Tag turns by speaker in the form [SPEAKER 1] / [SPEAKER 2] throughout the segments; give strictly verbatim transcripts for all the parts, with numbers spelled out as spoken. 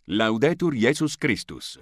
[SPEAKER 1] Laudetur Jesus Christus.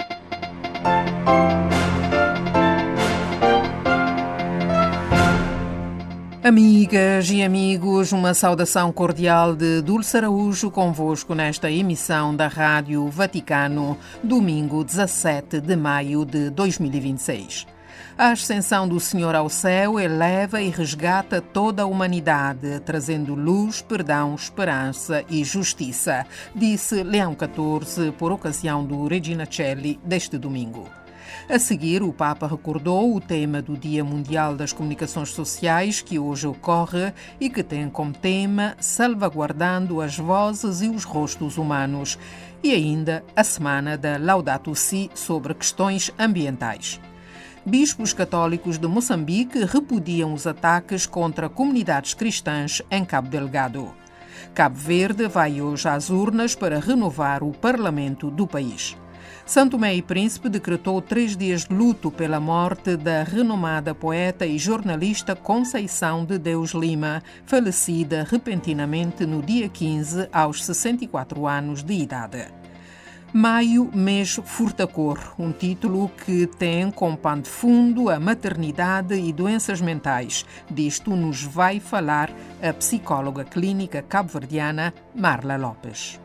[SPEAKER 2] Amigas e amigos, uma saudação cordial de Dulce Araújo convosco nesta emissão da Rádio Vaticano, domingo dezassete de maio de dois mil e vinte e seis. A ascensão do Senhor ao céu eleva e resgata toda a humanidade, trazendo luz, perdão, esperança e justiça, disse Leão catorze por ocasião do Regina Coeli deste domingo. A seguir, o Papa recordou o tema do Dia Mundial das Comunicações Sociais, que hoje ocorre e que tem como tema Salvaguardando as Vozes e os Rostos Humanos, e ainda a Semana da Laudato Si sobre questões ambientais. Bispos católicos de Moçambique repudiam os ataques contra comunidades cristãs em Cabo Delgado. Cabo Verde vai hoje às urnas para renovar o parlamento do país. São Tomé e Príncipe decretou três dias de luto pela morte da renomada poeta e jornalista Conceição de Deus Lima, falecida repentinamente no dia quinze, aos sessenta e quatro anos de idade. Maio, mês furtacor, um título que tem como pano de fundo a maternidade e doenças mentais. Disto nos vai falar a psicóloga clínica cabo-verdiana Marla Lopes.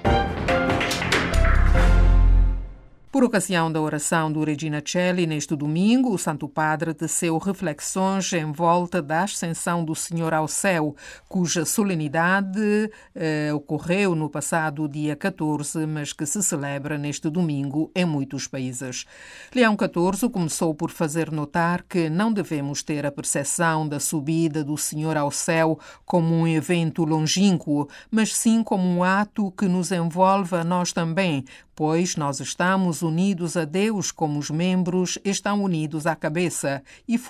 [SPEAKER 2] Por ocasião da oração do Regina Coeli neste domingo, o Santo Padre teceu reflexões em volta da ascensão do Senhor ao céu, cuja solenidade eh, ocorreu no passado dia catorze, mas que se celebra neste domingo em muitos países. Leão catorze começou por fazer notar que não devemos ter a percepção da subida do Senhor ao céu como um evento longínquo, mas sim como um ato que nos envolve a nós também, pois nós estamos unidos a Deus como os membros estão unidos à cabeça e